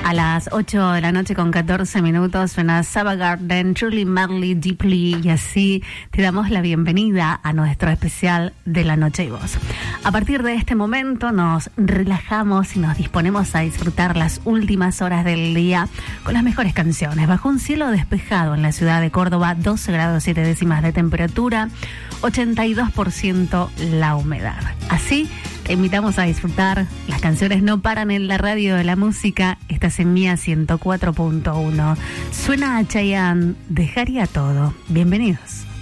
A las 8 de la noche con 14 minutos suena Savage Garden, Truly Madly Deeply, y así te damos la bienvenida a nuestro especial de la Noche y Voz. A partir de este momento nos relajamos y nos disponemos a disfrutar las últimas horas del día con las mejores canciones. Bajo un cielo despejado en la ciudad de Córdoba, 12 grados 7 décimas de temperatura, 82% la humedad. Así te invitamos a disfrutar. Las canciones no paran en la radio de la música. Estás en Mía 104.1. Suena a Chayanne, Dejaría Todo. Bienvenidos.